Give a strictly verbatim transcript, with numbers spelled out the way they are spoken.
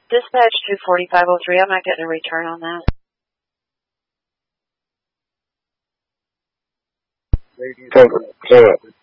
Dispatch two forty-five oh three, I'm not getting a return on that. Ladies,